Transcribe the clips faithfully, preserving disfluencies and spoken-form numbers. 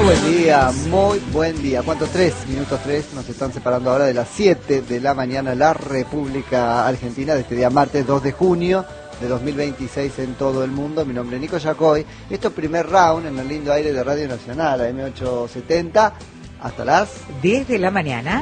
buen día, muy buen día. ¿Cuántos? Tres, minutos tres, nos están separando ahora de las siete de la mañana la República Argentina de este día martes dos de junio de dos mil veintiséis en todo el mundo. Mi nombre es Nico Yacoy. Esto es primer round en el lindo aire de Radio Nacional, a M ochocientos setenta, hasta las diez de la mañana.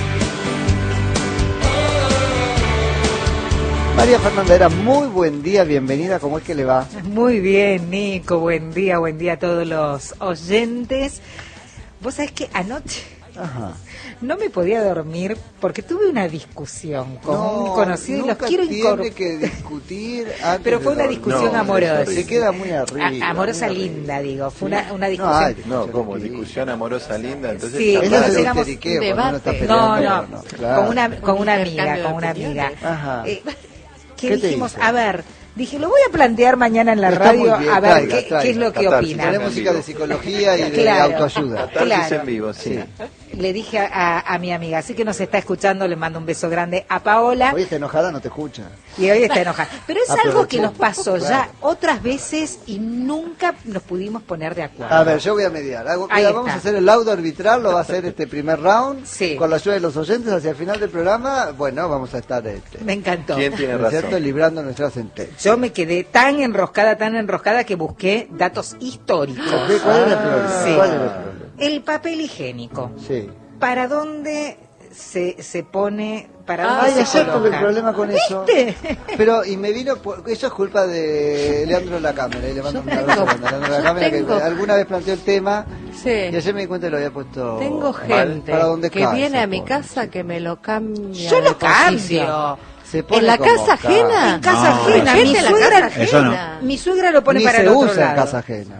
María Fernanda Era, muy buen día, bienvenida, ¿cómo es que le va? Muy bien, Nico, buen día, buen día a todos los oyentes. Vos sabés que anoche Ajá. no me podía dormir porque tuve una discusión con no, un conocido y los quiero incorporar. Tiene que discutir antes Pero fue una discusión no, amorosa. Se queda muy arriba. A, amorosa muy linda, arriba. digo, fue una, una discusión. No, ay, no ¿cómo? Discusión amorosa linda, entonces... Sí, entonces éramos un debate. No, no, no claro. con una, con una amiga, con una amiga. Ajá. Eh, ¿Qué, ¿Qué dijimos? A ver, dije, lo voy a plantear mañana en la Está radio, bien, a ver traiga, qué, traiga, qué es lo que opina. Hay música de psicología y de claro, autoayuda. Claro. En vivo, sí. sí. Le dije a, a, a mi amiga, así que nos está escuchando, le mando un beso grande a Paola. Hoy está enojada, no te escucha. Y hoy está enojada. Pero es Aprovechó. algo que nos pasó claro. ya otras veces y nunca nos pudimos poner de acuerdo. A ver, yo voy a mediar. Hago, mira, vamos a hacer el laudo arbitral, lo va a hacer este primer round. Sí. Con la ayuda de los oyentes hacia el final del programa. Bueno, vamos a estar... Este, Me encantó. ¿Quién tiene razón? ¿Cierto? Librando nuestra sentencia. Yo me quedé tan enroscada, tan enroscada que busqué datos históricos. ¿Cuál, ¿Cuál era el problema? Sí. ¿Cuál era el problema? El papel higiénico. Sí. ¿Para dónde se, se pone? ¿Para ah, dónde ya se sé coloca? el problema con eso. ¿Viste? Pero, y me vino, por, eso es culpa de Leandro La Cámara, y le mando un abrazo a Leandro La Cámara, que alguna vez planteó el tema, sí. y ayer me di cuenta que lo había puesto Tengo gente para donde que calza, viene a mi por, casa sí. que me lo cambia. Yo lo cambio. ¿En la casa ajena? En casa no, ajena. Mi suegra, casa eso no. mi suegra lo pone Ni para se el otro usa lado. en casa ajena.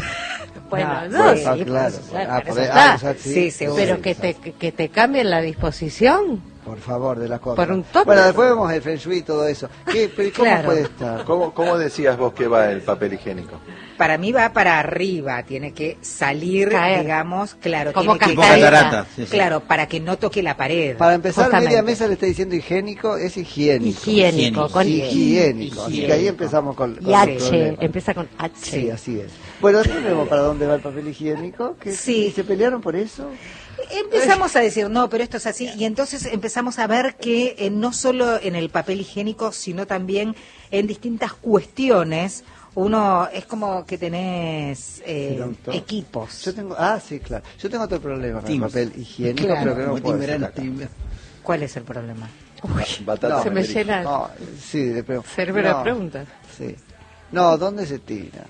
Bueno, no, no, sí, ah, sí, claro. pues, Ah, pero poder, eso ah, está. usar, sí, sí, se usa. Pero que te, que te cambien la disposición. Por favor, de las cosas. Por un toque. Bueno, después vemos el Feng Shui y todo eso. ¿Qué, pero ¿Cómo Claro. puede estar? ¿Cómo, ¿Cómo decías vos que va el papel higiénico? Para mí va para arriba, tiene que salir, Caer. digamos, claro, Como tiene que tipo caer, catarata, sí, sí. claro, para que no toque la pared. Para empezar, Justamente. media mesa le está diciendo higiénico, es higiénico. Higiénico, con Higiénico. Así que ahí empezamos con, con Y el H, problema. empieza con H. Sí, así es. Bueno, después vemos para dónde va el papel higiénico. Que Sí. ¿Se pelearon por eso? Empezamos a decir, no, pero esto es así, y entonces empezamos a ver que eh, no solo en el papel higiénico, sino también en distintas cuestiones, uno es como que tenés eh, equipos. Yo tengo, ah, sí, claro. Yo tengo otro problema con Teams. el papel higiénico, Claro. pero que no Como puedo Timberán, decir acá. Timber. ¿Cuál es el problema? Batata se me Federico. llena No, sí, de pre- cerebro no, de preguntas. Sí. No, ¿dónde se tira?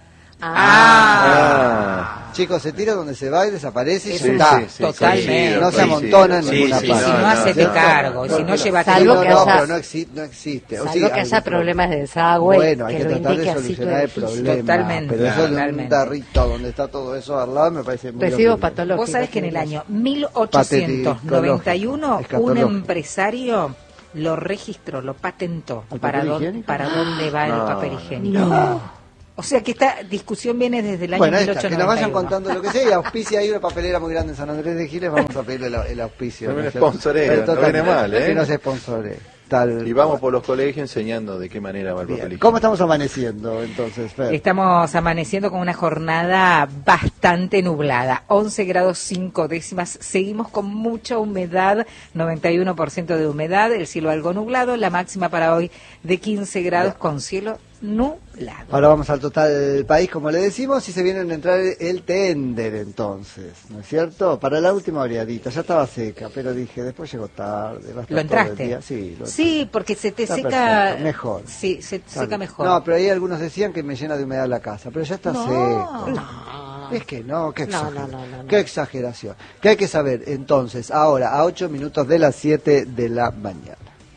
Ah, Chicos, se tira donde se va y desaparece y Es se un- está. sí, sí, totalmente. No se sí, amontona en sí, ninguna sí, Y parte. si no, no, hacete no, cargo, y si no, no, llévate Salvo no, que no, haya- pero no, exi- no existe. O Salvo sí, que hay haya un problemas de desagüe, Bueno, hay que que lo tratar de indique así tu solucionar el edificio. problema. Totalmente, Pero eso de un totalmente. tarrito donde está todo eso al lado me parece muy Recibos horrible. patológicos. Vos sabés que en el año mil ochocientos noventa y uno un Escatológico. empresario lo registró, lo patentó. ¿El ¿Para papel dónde, higiénico? para dónde va No, el papel higiénico? No. O sea que esta discusión viene desde el año Bueno, ahí mil está, ochocientos que nos vayan noventa y uno. contando lo que sea y auspicia ahí una papelera muy grande en San Andrés de Giles, vamos a pedirle el, el auspicio. No viene es cierto? sponsoreo, Pero no totalmente, viene mal, ¿eh? Que no se sponsore. Tal, Y vamos por los colegios enseñando de qué manera va el papel Bien. higiénico. ¿Cómo estamos amaneciendo entonces, Fer? Estamos amaneciendo con una jornada bastante nublada, once grados cinco décimas, seguimos con mucha humedad, noventa y uno por ciento de humedad, el cielo algo nublado, la máxima para hoy de quince grados con cielo nublado. Ahora vamos al total del país, como le decimos, y se viene a entrar el tender entonces, ¿no es cierto? Para la última oreadita, ya estaba seca, pero dije, después llegó tarde. Va a estar ¿Lo todo el entraste? día. Sí, lo Sí, porque se te Está seca perfecto, mejor. Sí, se te Está seca bien. mejor. No, pero ahí algunos decían que me llena de humedad la casa, pero ya está No. seco. No. Es que no, qué No, exageración. no, no, no, no. Qué exageración. ¿Qué hay que saber entonces? Ahora, a ocho minutos de las siete de la mañana.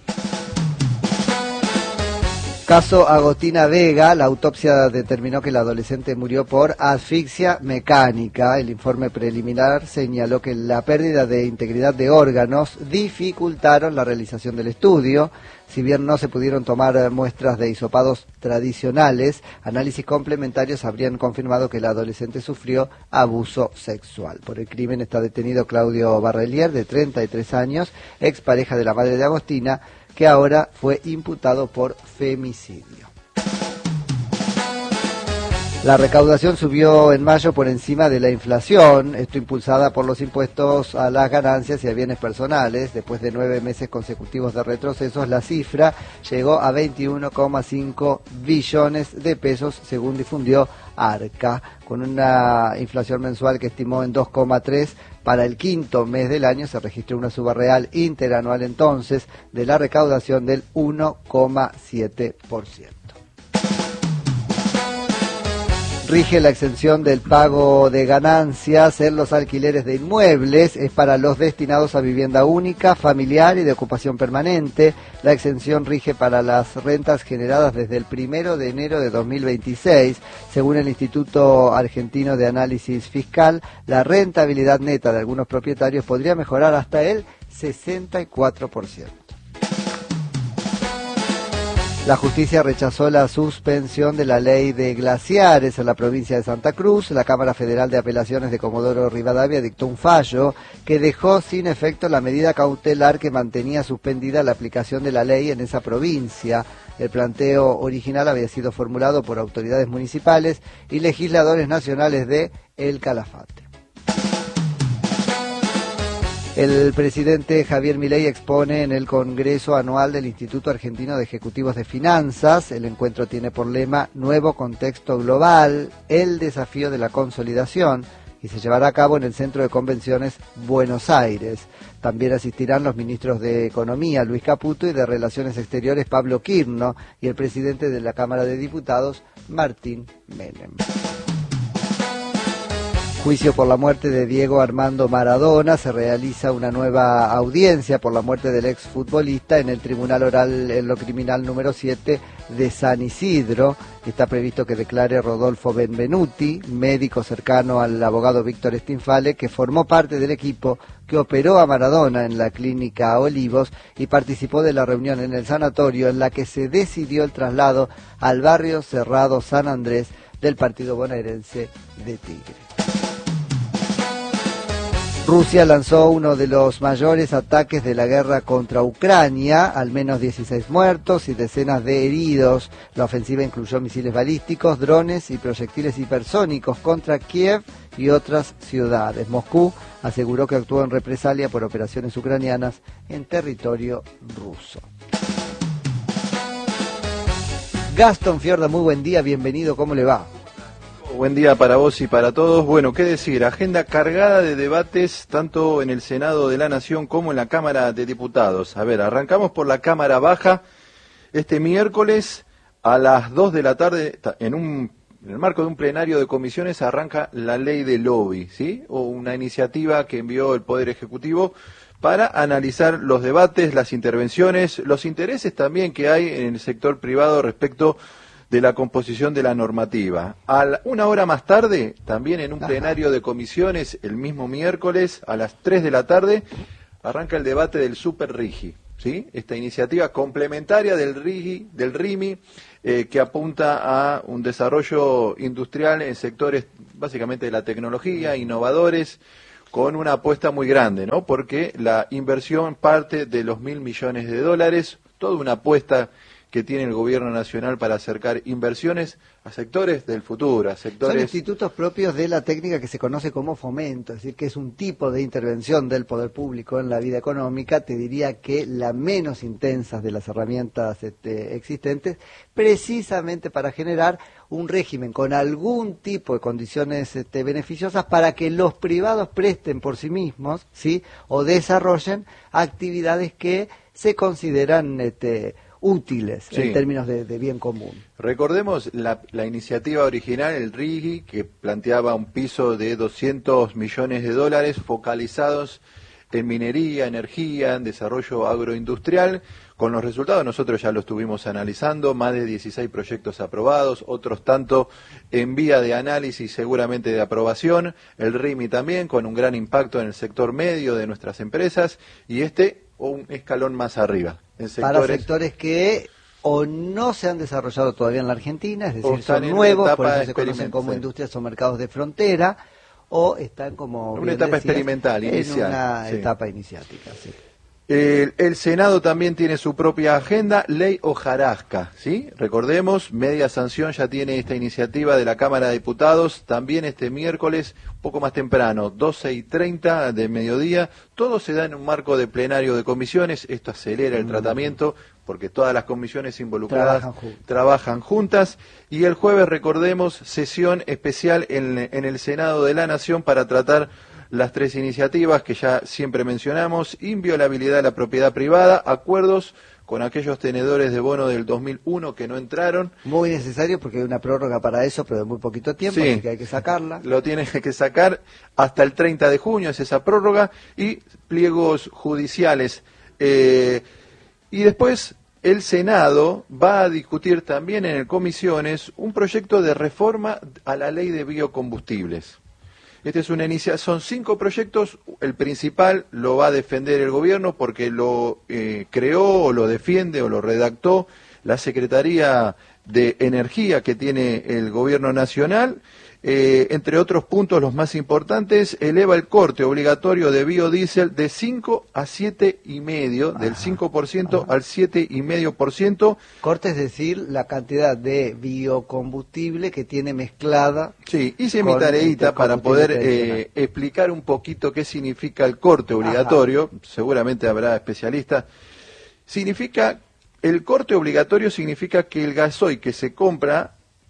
Caso Agostina Vega, la autopsia determinó que el adolescente murió por asfixia mecánica. El informe preliminar señaló que la pérdida de integridad de órganos dificultaron la realización del estudio. Si bien no se pudieron tomar muestras de hisopados tradicionales, análisis complementarios habrían confirmado que el adolescente sufrió abuso sexual. Por el crimen está detenido Claudio Barrelier, de treinta y tres años, expareja de la madre de Agostina, que ahora fue imputado por femicidio. La recaudación subió en mayo por encima de la inflación, esto impulsada por los impuestos a las ganancias y a bienes personales. Después de nueve meses consecutivos de retrocesos, la cifra llegó a veintiuno coma cinco billones de pesos, según difundió Arca, con una inflación mensual que estimó en dos coma tres. Para el quinto mes del año se registró una suba real interanual entonces de la recaudación del uno coma siete por ciento. Rige la exención del pago de ganancias en los alquileres de inmuebles. Es para los destinados a vivienda única, familiar y de ocupación permanente. La exención rige para las rentas generadas desde el primero de enero de dos mil veintiséis. Según el Instituto Argentino de Análisis Fiscal, la rentabilidad neta de algunos propietarios podría mejorar hasta el sesenta y cuatro por ciento. La justicia rechazó la suspensión de la ley de glaciares en la provincia de Santa Cruz. La Cámara Federal de Apelaciones de Comodoro Rivadavia dictó un fallo que dejó sin efecto la medida cautelar que mantenía suspendida la aplicación de la ley en esa provincia. El planteo original había sido formulado por autoridades municipales y legisladores nacionales de El Calafate. El presidente Javier Milei expone en el Congreso Anual del Instituto Argentino de Ejecutivos de Finanzas. El encuentro tiene por lema Nuevo Contexto Global, el desafío de la consolidación, y se llevará a cabo en el Centro de Convenciones Buenos Aires. También asistirán los ministros de Economía, Luis Caputo, y de Relaciones Exteriores, Pablo Quirno, y el presidente de la Cámara de Diputados, Martín Menem. Juicio por la muerte de Diego Armando Maradona. Se realiza una nueva audiencia por la muerte del exfutbolista en el Tribunal Oral en lo Criminal número siete de San Isidro. Está previsto que declare Rodolfo Benvenuti, médico cercano al abogado Víctor Stinfale, que formó parte del equipo que operó a Maradona en la clínica Olivos y participó de la reunión en el sanatorio en la que se decidió el traslado al barrio cerrado San Andrés del partido bonaerense de Tigre. Rusia lanzó uno de los mayores ataques de la guerra contra Ucrania, al menos dieciséis muertos y decenas de heridos. La ofensiva incluyó misiles balísticos, drones y proyectiles hipersónicos contra Kiev y otras ciudades. Moscú aseguró que actuó en represalia por operaciones ucranianas en territorio ruso. Gastón Fiorda, muy buen día, bienvenido, ¿cómo le va? Buen día para vos y para todos. Bueno, qué decir, agenda cargada de debates tanto en el Senado de la Nación como en la Cámara de Diputados. A ver, arrancamos por la Cámara Baja. Este miércoles a las dos de la tarde, en, un, en el marco de un plenario de comisiones, arranca la ley de lobby, ¿sí? O una iniciativa que envió el Poder Ejecutivo para analizar los debates, las intervenciones, los intereses también que hay en el sector privado respecto de la composición de la normativa. A la, una hora más tarde, también en un Ajá. plenario de comisiones, el mismo miércoles, a las tres de la tarde, arranca el debate del Super RIGI, ¿sí? Esta iniciativa complementaria del RIGI, del RIMI, eh, que apunta a un desarrollo industrial en sectores básicamente de la tecnología, innovadores, con una apuesta muy grande, ¿no? Porque la inversión parte de los mil millones de dólares, toda una apuesta que tiene el gobierno nacional para acercar inversiones a sectores del futuro, a sectores... Son institutos propios de la técnica que se conoce como fomento, es decir, que es un tipo de intervención del poder público en la vida económica, te diría que la menos intensa de las herramientas este, existentes, precisamente para generar un régimen con algún tipo de condiciones este, beneficiosas para que los privados presten por sí mismos, ¿sí? O desarrollen actividades que se consideran... Este, útiles sí. en términos de, de bien común. Recordemos la, la iniciativa original, el RIGI, que planteaba un piso de doscientos millones de dólares focalizados en minería, energía, en desarrollo agroindustrial. Con los resultados nosotros ya lo estuvimos analizando, más de dieciséis proyectos aprobados, otros tanto en vía de análisis, seguramente de aprobación, el RIMI también, con un gran impacto en el sector medio de nuestras empresas, y este un escalón más arriba. En sectores, para sectores que o no se han desarrollado todavía en la Argentina, es decir, son nuevos, por eso se conocen como sí. industrias o mercados de frontera, o están como... Una etapa decías, experimental, en inicial. una sí. etapa iniciática, sí. El, el Senado también tiene su propia agenda, ley hojarasca, ¿sí? Recordemos, media sanción ya tiene esta iniciativa de la Cámara de Diputados, también este miércoles, un poco más temprano, doce y treinta de mediodía, todo se da en un marco de plenario de comisiones, esto acelera el mm. tratamiento, porque todas las comisiones involucradas trabajan, jun trabajan juntas, y el jueves, recordemos, sesión especial en, en el Senado de la Nación para tratar las tres iniciativas que ya siempre mencionamos: inviolabilidad de la propiedad privada, acuerdos con aquellos tenedores de bono del dos mil uno que no entraron. Muy necesario porque hay una prórroga para eso, pero de muy poquito tiempo, sí, así que hay que sacarla. Lo tiene que sacar hasta el treinta de junio, es esa prórroga, y pliegos judiciales. Eh, y después el Senado va a discutir también en comisiones un proyecto de reforma a la ley de biocombustibles. Este es una iniciativa, son cinco proyectos, el principal lo va a defender el gobierno porque lo eh, creó o lo defiende o lo redactó la Secretaría de Energía que tiene el gobierno nacional. Eh, entre otros puntos, los más importantes, eleva el corte obligatorio de biodiesel de cinco a siete y medio, del cinco por ciento al siete y medio por ciento. Corte es decir, la cantidad de biocombustible que tiene mezclada. Sí, hice mi tareita para poder eh, explicar un poquito qué significa el corte obligatorio. Ajá. Seguramente habrá especialistas. Significa, el corte obligatorio significa que el gasoil que se compra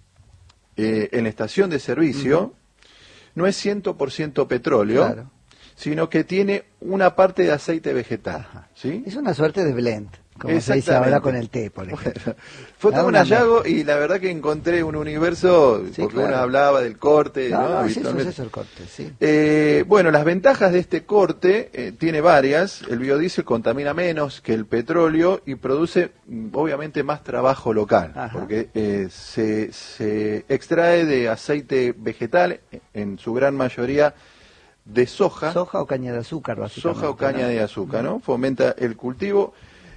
Eh, en la estación de servicio, uh-huh, no es cien por ciento petróleo, claro, sino que tiene una parte de aceite vegetal. ¿Sí? Es una suerte de blend, como se dice ahora con el té, por ejemplo. Bueno, fue todo un hallazgo y la verdad que encontré un universo, sí, porque claro, uno hablaba del corte. No, ¿no? no, es eso, es eso el corte, sí. Eh, bueno, las ventajas de este corte, eh, tiene varias. El biodiesel contamina menos que el petróleo y produce, obviamente, más trabajo local. Ajá. Porque eh, se, se extrae de aceite vegetal, en su gran mayoría de soja. Soja o caña de azúcar, básicamente. Soja o caña, ¿no?, de azúcar, ¿no? Fomenta el cultivo.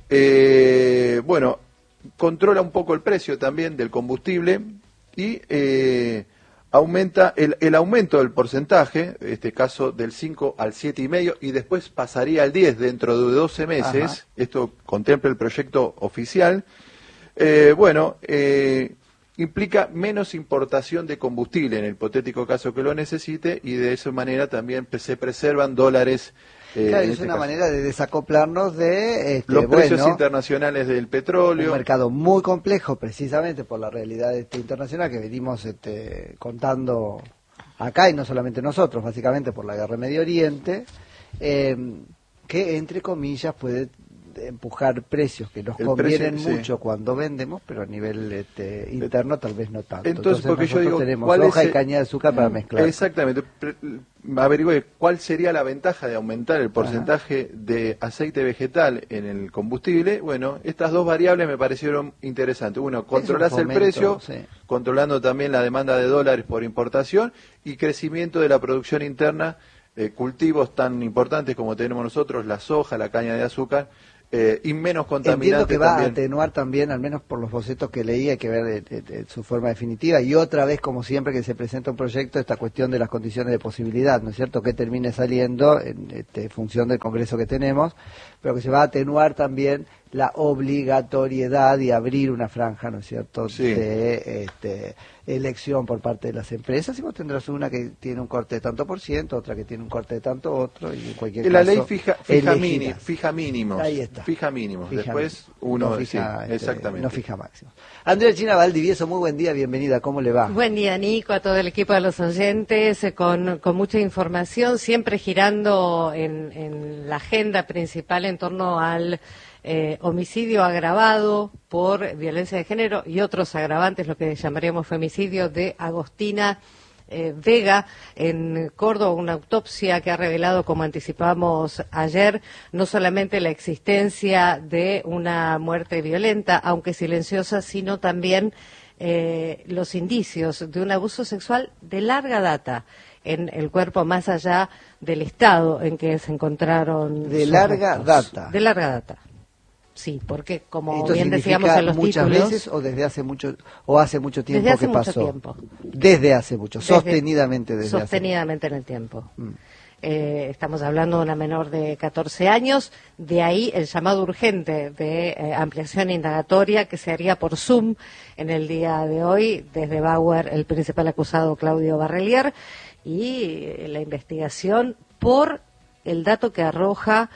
Eh, bueno, controla un poco el precio también del combustible y eh, aumenta el, el aumento del porcentaje, en este caso del cinco al siete y medio, y después pasaría al diez dentro de doce meses. Ajá. Esto contempla el proyecto oficial. Eh, bueno, eh, implica menos importación de combustible en el hipotético caso que lo necesite, y de esa manera también se preservan dólares. Eh, claro, es este una caso. manera de desacoplarnos de este, los precios bueno, internacionales del petróleo. Un mercado muy complejo, precisamente por la realidad este, internacional que venimos este, contando acá, y no solamente nosotros, básicamente por la guerra en Medio Oriente, eh, que entre comillas puede empujar precios que nos el convienen precio, mucho, sí, cuando vendemos, pero a nivel este, interno tal vez no tanto. Entonces, Entonces porque yo digo, tenemos hoja y caña de azúcar para mezclar. Exactamente. Averigüe cuál sería la ventaja de aumentar el porcentaje, ajá, de aceite vegetal en el combustible. Bueno, estas dos variables me parecieron interesantes. Uno, controlás el precio, sí, controlando también la demanda de dólares por importación y crecimiento de la producción interna, eh, cultivos tan importantes como tenemos nosotros, la soja, la caña de azúcar. Eh, y menos contaminante. Entiendo que va también a atenuar también, al menos por los bocetos que leí, hay que ver de, de, de su forma definitiva, y otra vez, como siempre que se presenta un proyecto, esta cuestión de las condiciones de posibilidad, ¿no es cierto?, que termine saliendo en este, función del Congreso que tenemos, pero que se va a atenuar también la obligatoriedad de abrir una franja, ¿no es cierto?, sí, de este, elección por parte de las empresas, y vos tendrás una que tiene un corte de tanto por ciento, otra que tiene un corte de tanto otro, y en cualquier la caso... La ley fija, fija, mini, fija mínimos. Ahí está. Fija mínimos. Fija Después mínimos. uno... No fija, sí, este, exactamente. No fija máximos. Andrea China Valdivieso, muy buen día, bienvenida, ¿cómo le va? Buen día, Nico, a todo el equipo de los oyentes, eh, con, con mucha información, siempre girando en, en la agenda principal en torno al eh, homicidio agravado por violencia de género y otros agravantes, lo que llamaríamos femicidio, de Agostina eh, Vega en Córdoba, una autopsia que ha revelado, como anticipamos ayer, no solamente la existencia de una muerte violenta, aunque silenciosa, sino también eh, los indicios de un abuso sexual de larga data en el cuerpo, más allá del estado en que se encontraron. De larga restos. data. De larga data. Sí, porque como ¿Esto bien decíamos en los muchas títulos, veces o desde hace mucho o hace mucho tiempo desde hace que mucho pasó? Tiempo. Desde hace mucho, Desde, sostenidamente desde sostenidamente hace en el tiempo. Mm. Eh, estamos hablando de una menor de catorce años, de ahí el llamado urgente de eh, ampliación indagatoria que se haría por Zoom en el día de hoy, desde Bauer, el principal acusado Claudio Barrelier, y eh, la investigación por el dato que arroja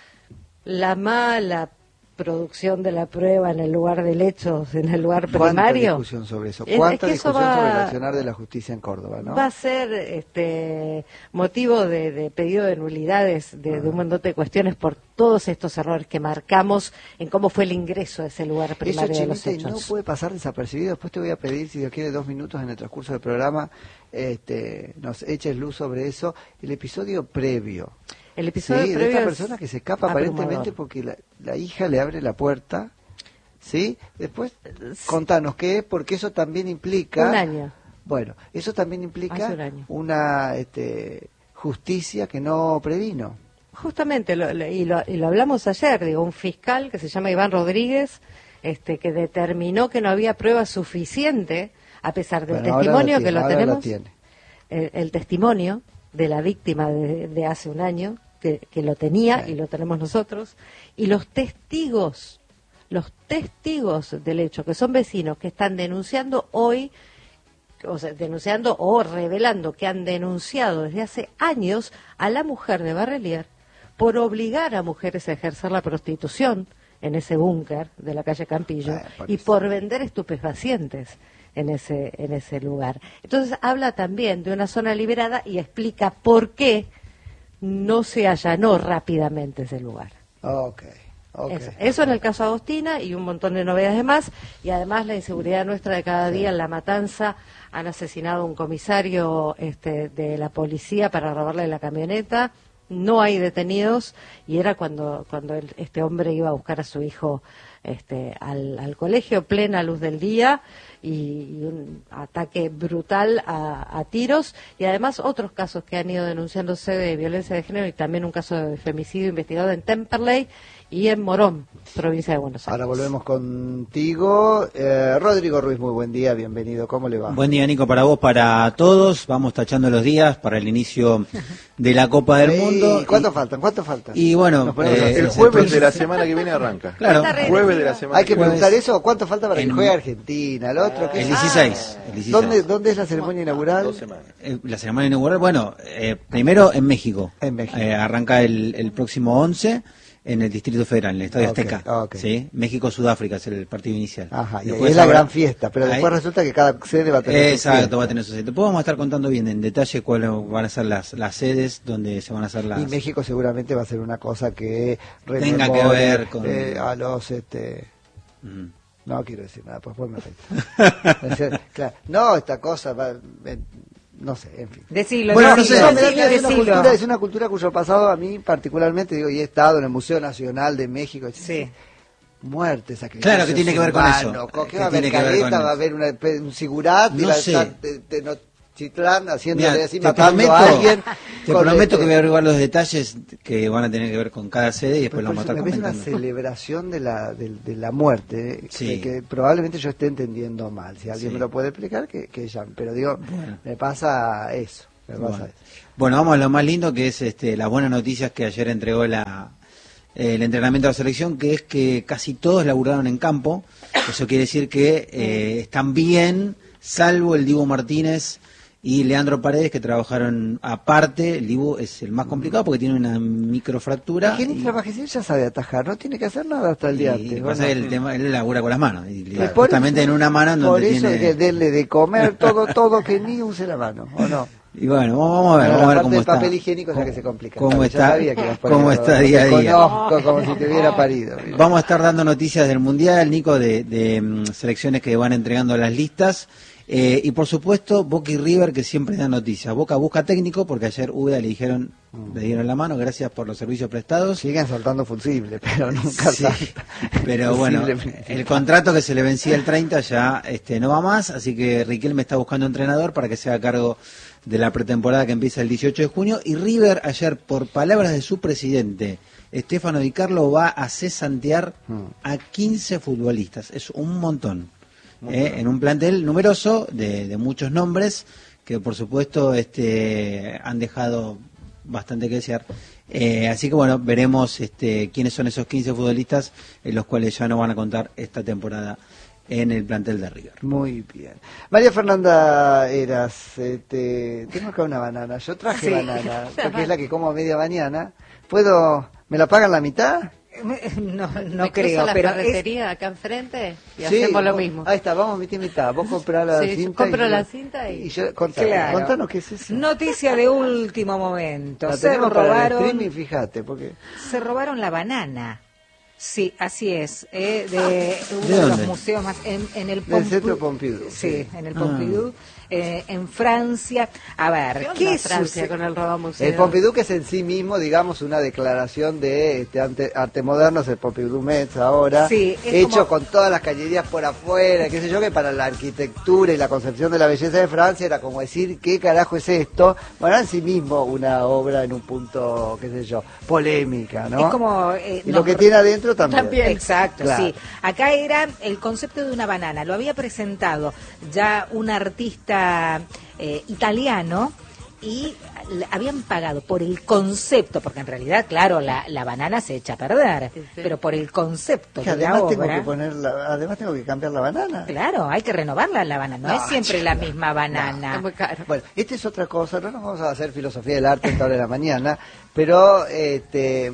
la mala producción de la prueba en el lugar del hecho, en el lugar primario. ¿Cuánta discusión sobre eso? ¿Cuánta es, es discusión va, sobre el accionar de la justicia en Córdoba? ¿No? Va a ser este motivo de, de pedido de nulidades, de, ah. de un montón de cuestiones por todos estos errores que marcamos en cómo fue el ingreso a ese lugar primario eso, de los hechos. No puede pasar desapercibido. Después te voy a pedir, si Dios quiere, dos minutos en el transcurso del programa, este, nos eches luz sobre eso. El episodio previo. El episodio sí, previo de esta persona que se escapa aparentemente porque la, la hija le abre la puerta, ¿sí? Después, contanos qué es, porque eso también implica... Un año. Bueno, eso también implica un año. una este, justicia que no previno. Justamente, lo, lo, y, lo, y lo hablamos ayer, digo, un fiscal que se llama Iván Rodríguez, este, que determinó que no había prueba suficiente, a pesar del bueno, testimonio lo tiene, que lo tenemos, lo tiene. El, el testimonio de la víctima de, de hace un año, que, que lo tenía sí. y lo tenemos nosotros, y los testigos, los testigos del hecho, que son vecinos que están denunciando hoy, o sea, denunciando o revelando que han denunciado desde hace años a la mujer de Barrelier por obligar a mujeres a ejercer la prostitución en ese búnker de la calle Campillo ah, por y por vender estupefacientes en ese en ese lugar. Entonces habla también de una zona liberada y explica por qué no se allanó rápidamente ese lugar. Okay, okay. Eso, eso en el caso Agostina y un montón de novedades más, y además la inseguridad nuestra de cada día. En La Matanza han asesinado a un comisario este, de la policía para robarle la camioneta. No hay detenidos y era cuando cuando el, este hombre iba a buscar a su hijo este, al, al colegio, plena luz del día, y, y un ataque brutal a, a tiros, y además otros casos que han ido denunciándose de violencia de género, y también un caso de femicidio investigado en Temperley y en Morón, provincia de Buenos Aires. Ahora volvemos contigo. Eh, Rodrigo Ruiz, muy buen día, bienvenido. ¿Cómo le va? Buen día, Nico, para vos, para todos. Vamos tachando los días para el inicio de la Copa del Ey, Mundo. ¿Cuánto y, faltan? ¿Cuánto faltan? Y bueno, eh, el jueves de la semana que viene arranca. Claro, el jueves de la semana. Hay que jueves. preguntar eso. ¿Cuánto falta para en, que juegue Argentina? El otro, el, ¿qué? dieciséis, ah, el dieciséis. ¿Dónde, ¿Dónde es la ceremonia inaugural? Dos semanas. Eh, la ceremonia inaugural, bueno, eh, primero en México. En México. Eh, arranca el, el próximo once. En el Distrito Federal, en el Estadio okay, Azteca. Okay. ¿Sí? México-Sudáfrica es el partido inicial. Ajá, y es la gran fiesta, pero después ahí, resulta que cada sede va a tener exacto, su fiesta. va a tener su sede. Después vamos a estar contando bien en detalle cuáles van a ser las, las sedes donde se van a hacer las... Y México seguramente va a ser una cosa que tenga que ver con... Eh, a los... este mm. No quiero decir nada, pues después me afecta. Claro. No, esta cosa va... No sé, en fin. Decilo, bueno, decilo, no sé, decilo, es, decilo. una cultura, es una cultura cuyo pasado a mí particularmente, digo, y he estado en el Museo Nacional de México. Sí. Muerte, sacrificio. Claro que tiene que ver con eso. ¿Qué va a haber caleta? ¿Va a haber una, un sigurat? No va a sé. estar de, de, de, Chitlán haciéndole Mira, así, te matando prometo, a alguien. Te prometo este... que voy a averiguar los detalles que van a tener que ver con cada sede y después lo vamos a estar comentando. comentando. Es una celebración de la, de, de la muerte, sí. que, que probablemente yo esté entendiendo mal. Si alguien sí. me lo puede explicar, que, que llame. Pero digo, bueno. me pasa eso. Me pasa bueno. eso. Bueno, vamos a lo más lindo, que es este, las buenas noticias que ayer entregó la, eh, el entrenamiento de la selección, que es que casi todos laburaron en campo. Eso quiere decir que eh, están bien, salvo el Dibu Martínez y Leandro Paredes, que trabajaron aparte. El Dibu es el más complicado porque tiene una microfractura. ¿Quién y... trabaja? Si él ya sabe atajar, no tiene que hacer nada hasta el día antes. Y pasa bueno. que el tema, él labura con las manos. Y claro. justamente en una mano en donde por eso tiene... hay que darle de comer todo, todo, que ni use la mano, ¿o no? Y bueno, vamos a ver, bueno, vamos a ver cómo del está. papel higiénico ya que se complica. Cómo está, cómo está todo. día a día. Conozco como si te hubiera parido. Mira. Vamos a estar dando noticias del Mundial, Nico, de, de um, selecciones que van entregando las listas. Eh, y por supuesto, Boca y River, que siempre dan noticias. Boca busca técnico, porque ayer U D A le dijeron, mm. le dieron la mano, gracias por los servicios prestados. Siguen soltando fusible, pero nunca sí, salta. Pero bueno, el contrato que se le vencía el treinta ya este, no va más, así que Riquelme está buscando entrenador para que se haga cargo de la pretemporada que empieza el dieciocho de junio. Y River ayer, por palabras de su presidente, Estefano Di Carlo, va a cesantear mm. a quince futbolistas. Es un montón. Eh, en un plantel numeroso de, de muchos nombres que por supuesto este han dejado bastante que desear. Eh, así que bueno, veremos este, quiénes son esos quince futbolistas en los cuales ya nos van a contar esta temporada en el plantel de River. Muy bien. María Fernanda Eras, este, tengo acá una banana. Yo traje Sí. banana, porque es la que como a media mañana. ¿Puedo, me la pagan la mitad? No, no Me creo, cruzo la pero es, ferretería acá enfrente y Sí, hacemos lo vos- mismo. Ahí está, vamos mitad y mitad. Vos comprás la Sí, yo cinta. compro y la yo- cinta y- y yo, contá- Claro. contanos qué es eso. noticia de último momento. La Se tenemos para el robaron, streaming, fíjate, porque... se robaron la banana. Sí, así es, eh, de uno ¿De de, los dónde? museos más en, en el Del Centro Pompidou, Sí, sí. en el Ah. Pompidou, eh, en Francia. A ver, ¿Qué ¿qué, onda Francia sucede? con el robamuseo? El Pompidou, que es en sí mismo, digamos, una declaración de este, arte, arte moderno, es el Pompidou Metz ahora, Sí, es hecho como- con todas las cañerías por afuera, qué sé yo, que para la arquitectura y la concepción de la belleza de Francia era como decir, ¿qué carajo es esto? Bueno, en sí mismo una obra en un punto, qué sé yo, polémica, ¿no? Es como... eh, y nos- lo que tiene adentro también. También, exacto, Claro. sí. Acá era el concepto de una banana. Lo había presentado ya un artista eh, italiano y le habían pagado por el concepto, porque en realidad, claro, la, la banana se echa a perder, Sí, sí. pero por el concepto Que de la además tengo obra... que poner la- además tengo que cambiar la banana. Claro, hay que renovarla la banana, no, No, es siempre la misma banana. Está muy caro. Bueno, esta es otra cosa, no nos vamos a hacer filosofía del arte en esta hora de la mañana, pero este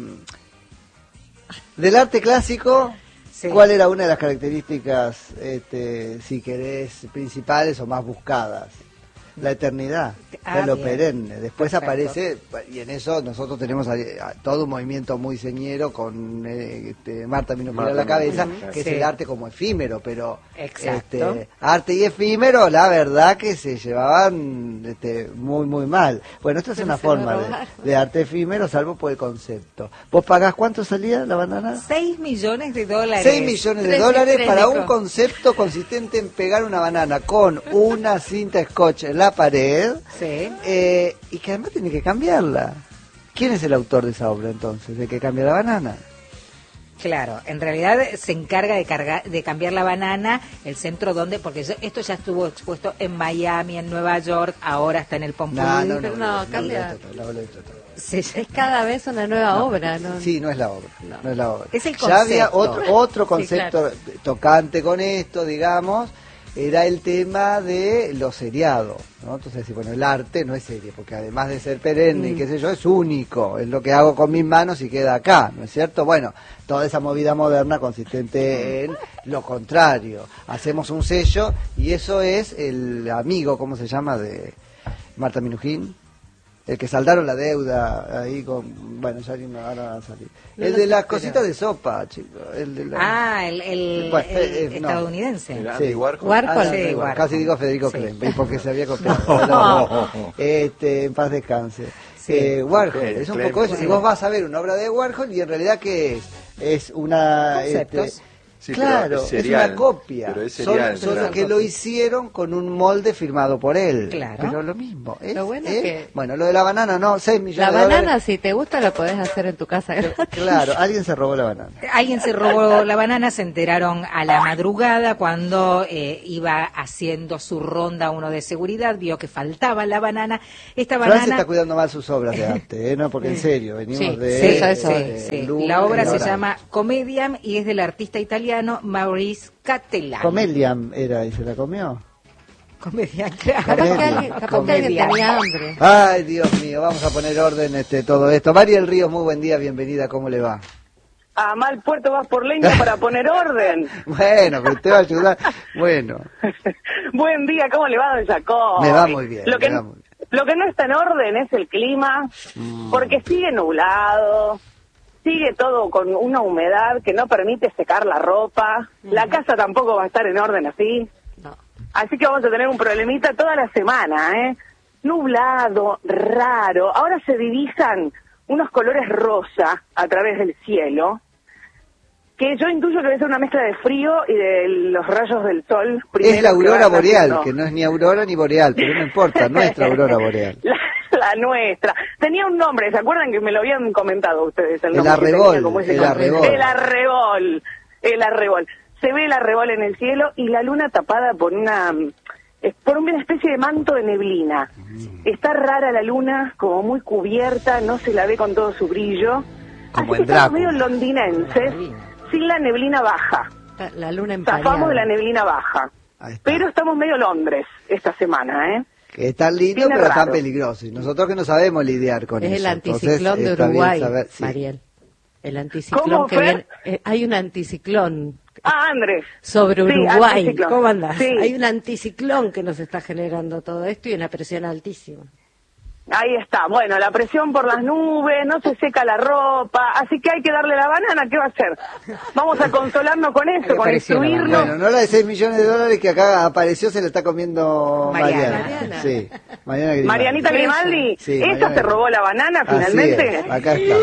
del arte clásico, Sí. ¿cuál era una de las características, este, si querés, principales o más buscadas? La eternidad, Ah, de lo bien. perenne. Después Perfecto. aparece, y en eso nosotros tenemos a- a todo un movimiento muy señero con eh, este, Marta Minujín a Marta la cabeza, Minujín, que sí. es el arte como efímero, pero Exacto. este, arte y efímero, la verdad que se llevaban este, muy, muy mal. Bueno, esto es Pero una se lo forma de, robaron. de arte efímero, salvo por el concepto. ¿Vos pagás cuánto salía la banana? Seis millones de dólares. seis millones de Tres- dólares tres para micro. un concepto consistente en pegar una banana con una cinta scotch en la pared Sí. eh, y que además tiene que cambiarla. ¿Quién es el autor de esa obra entonces, de que cambia la banana? Claro, en realidad se encarga de cargar, de cambiar la banana, el centro donde, porque yo- esto ya estuvo expuesto en Miami, en Nueva York, ahora está en el Pompidou. No, no, no, pero no, no, no, cambia. no, no, no, no, no, no. Se- Es cada vez una nueva obra, ¿no? Sí, no es la obra, No. no, es la obra. Es el Ya había concepto. otro, otro Sí, concepto claro. tocante con esto, digamos, era el tema de lo seriado, ¿no? Entonces, bueno, el arte no es serie, porque además de ser perenne y Mm. qué sé yo, es único, es lo que hago con mis manos y queda acá, ¿no es cierto? Bueno, toda esa movida moderna consistente en lo contrario. Hacemos un sello y eso es el amigo, ¿cómo se llama?, de Marta Minujín. El que saldaron la deuda ahí con... Bueno, ya ni me van a salir. No el lo de sé, las pero- cositas de sopa, chicos. El de la... Ah, el, el- Bueno, el eh, eh, no. estadounidense. ¿El Sí. Andy Warhol? Warhol. Ah, Sí, no, Warhol. casi digo Federico Sí. Klein, porque se había copiado. No, este, en paz descanse. Sí. Eh, Warhol, Klein, es un Klein, poco eso. sí. Si vos vas a ver una obra de Warhol y en realidad ¿qué es? Es una... Conceptos. este, Sí, pero claro, es es, serial, una copia. pero es Solo- serial, solo claro. que lo hicieron con un molde firmado por él. Claro. Pero lo mismo. es- Lo bueno es- que- Bueno, lo de la banana no, seis millones La de dólares. banana, si te gusta, lo podés hacer en tu casa. Claro, alguien se robó la banana. Alguien se robó la banana, se enteraron a la madrugada cuando eh, iba haciendo su ronda uno de seguridad, vio que faltaba la banana. Esta Francia banana... está cuidando mal sus obras de arte, ¿eh? ¿No? Porque en serio, venimos Sí, de... Sí, eso, eso. sí, de sí. Louvre La obra y se ahora- llama Comediam y es del artista italiano Maurice Cattelan. Comeliam era y se la comió. Comedian, Capaz claro. que alguien, capaz que alguien Comedia. tenía hambre. Ay, Dios mío, vamos a poner orden este todo esto. María del Río, muy buen día, bienvenida, ¿cómo le va? A mal puerto vas por leña para poner orden. Bueno, pero usted va a ayudar. Bueno, Buen día, ¿cómo le va, don Jacob? Me va muy bien, Lo que, me va muy bien. lo que no está en orden es el clima, Mm. porque sigue nublado, sigue todo con una humedad que no permite secar la ropa, la casa tampoco va a estar en orden así, No. así que vamos a tener un problemita toda la semana, ¿eh? Nublado, raro, ahora se divisan unos colores rosa a través del cielo, que yo intuyo que debe ser una mezcla de frío y de los rayos del sol. es la primero que aurora van boreal, haciendo. que no es ni aurora ni boreal, pero no importa, nuestra aurora boreal. La, la nuestra. Tenía un nombre, ¿se acuerdan que me lo habían comentado ustedes? El, El nombre que arrebol, tenía, como ese el concepto? arrebol. El arrebol. El arrebol. Se ve el arrebol en el cielo y la luna tapada por una es por una especie de manto de neblina. Está rara la luna, como muy cubierta, no se la ve con todo su brillo. Como Así en que estamos Drácula. medio londinenses, sin la neblina baja. La, la luna Zafamos empañada. de la neblina baja. Ahí está. Pero estamos medio Londres esta semana, ¿eh? Que es tan lindo, Tiene pero tan raro. peligroso. Y nosotros que no sabemos lidiar con Es eso. el anticiclón Entonces, de está bien Uruguay, saber- sí. Mariel. El anticiclón ¿Cómo, que Fer? viene. eh, hay un anticiclón Ah, Andrés. sobre Sí, Uruguay. anticiclón. ¿Cómo andás? Sí. Hay un anticiclón que nos está generando todo esto y una presión altísima. Ahí está. Bueno, la presión por las nubes, no se seca la ropa, así que hay que darle la banana. ¿Qué va a hacer? Vamos a consolarnos con eso, Me con pareció la instruirnos. Bueno, no la de seis millones de dólares que acá apareció, se la está comiendo Mariana. Mariana. Mariana. Sí, Mariana Grimaldi. Marianita Grimaldi, Sí, ¿ella Mariana se robó la banana Así finalmente? es, acá está.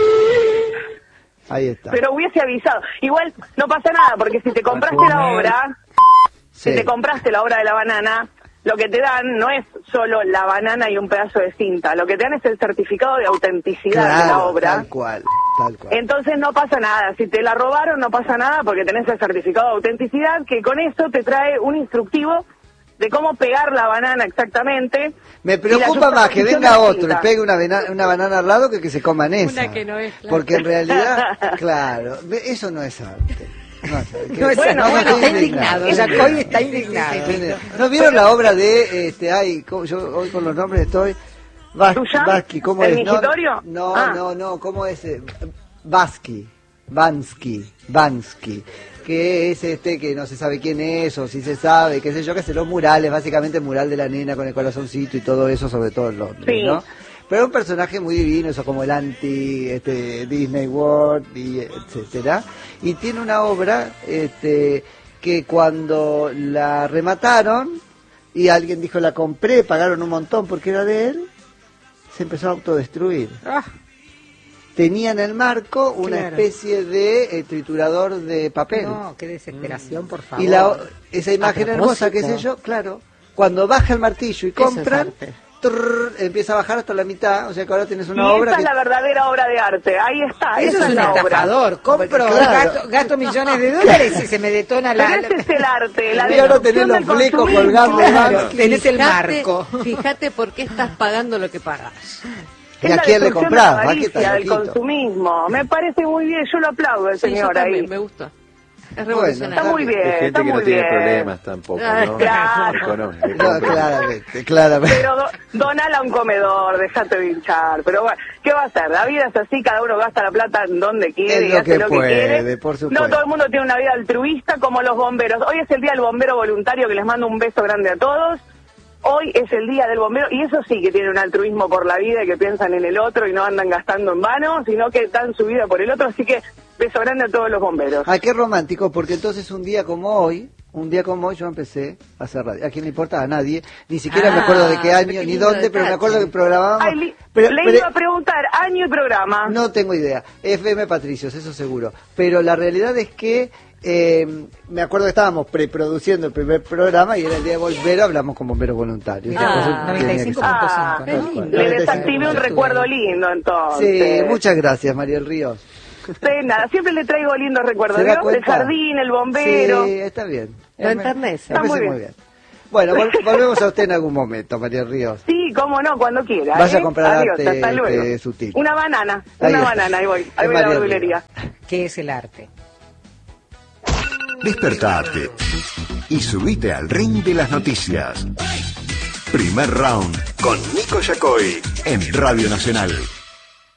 Ahí está. Pero hubiese avisado. Igual no pasa nada, porque si te compraste la obra, Sí. si te compraste la obra de la banana, lo que te dan no es solo la banana y un pedazo de cinta, lo que te dan es el certificado de autenticidad de la Claro, obra. tal cual, tal cual. Entonces no pasa nada, si te la robaron no pasa nada porque tenés el certificado de autenticidad que con eso te trae un instructivo de cómo pegar la banana exactamente. Me y la preocupa más que juxtaposición venga de la otro y cinta. pegue una, vena- una banana al lado que que se coman esa. Una que no es, claro. Porque en realidad, claro, ve- eso no es arte. No es arte. No, es- Bueno, no, bueno, está estoy indignado. Yacoy está indignado. ¿No vieron la obra de, este, ay, ¿cómo- yo hoy con los nombres estoy, Vas- ¿Tuya? Vasqui, ¿cómo ¿El es? No, mingitorio? No, Ah. no, no, ¿cómo es? eh? Vasqui, Bansky, Bansky, que es este que no se sabe quién es, o si se sabe, qué sé yo, que hace los murales, básicamente el mural de la nena con el corazoncito y todo eso, sobre todo en Londres, Sí. ¿no? Pero un personaje muy divino, eso como el anti este, Disney World, y etcétera. Y tiene una obra este, que cuando la remataron y alguien dijo la compré, pagaron un montón porque era de él, se empezó a autodestruir. Ah, Tenía en el marco una Claro. especie de eh, triturador de papel. no, qué desesperación, por favor. Y la, esa imagen A hermosa, qué sé propósito. yo, claro, cuando baja el martillo y Eso es compran, arte. trrr, empieza a bajar hasta la mitad, o sea que ahora tienes Y una esa obra es que... la verdadera obra de arte. Ahí está. Eso esa es un la obra. estafador. Compro, Claro. gasto, gasto millones de dólares y se me detona la... Pero ese es el arte. La Y ahora tenés destrucción los del flecos consumismo. colgando, Claro, hermano. tenés el Fíjate- marco. Fíjate por qué estás pagando lo que pagas. ¿Y Es a la quién le destrucción comprás? de la ¿A qué avaricia, está del loquito? consumismo. Me parece muy bien. Yo lo aplaudo al Sí, yo señor también, ahí. me gusta. Es Bueno, revolucionario. Está muy bien. Hay gente está que no muy tiene bien. problemas tampoco, Ah, ¿no? claro. Económicos. No, claramente, claramente. Pero do- donala a un comedor, dejate de hinchar. Pero bueno, ¿qué va a hacer? La vida es así, cada uno gasta la plata en donde quiere Es y lo hace que lo puede, que quiere. por supuesto. No todo el mundo tiene una vida altruista como los bomberos. Hoy es el día del bombero voluntario, que les mando un beso grande a todos. Hoy es el día del bombero, y eso sí que tiene un altruismo por la vida y que piensan en el otro y no andan gastando en vano, sino que dan su vida por el otro. Así que beso grande a todos los bomberos. Ah, qué romántico, porque entonces un día como hoy, un día como hoy yo empecé a hacer radio. ¿A quién le importa? A nadie. Ni siquiera me Ah, acuerdo de qué pero año qué ni lindo dónde, pero me detalle. acuerdo que programábamos. Ay, li- pero- le pero- iba a preguntar año y programa. No tengo idea. F M Patricios, eso seguro. Pero la realidad es que eh, me acuerdo que estábamos preproduciendo el primer programa y era el día de bombero, hablamos con bomberos voluntarios. Ah, Entonces, tenía que noventa y cinco ser. punto Ah, cinco, qué ¿no? lindo. Le noventa y cinco desactivé un punto cinco. recuerdo lindo, entonces. Sí, muchas gracias, Mariel Ríos. De nada, siempre le traigo lindos recuerdos. ¿Se da ¿Vio? El cuenta? jardín, el bombero. Sí, está bien. Lo enternece. Me parece muy bien. muy bien. Bueno, vol- volvemos a usted en algún momento, Mariel Ríos. Sí, cómo no, cuando quiera. Vaya ¿eh? a comprar Adiós, arte, hasta luego. este, sutil. Una banana, Ahí una está. banana, ahí voy. Es Ahí voy a la Mariel verdulería. ¿Qué es el arte? Despertate y subite al ring de las noticias. Primer round con Nico Yacoy en Radio Nacional.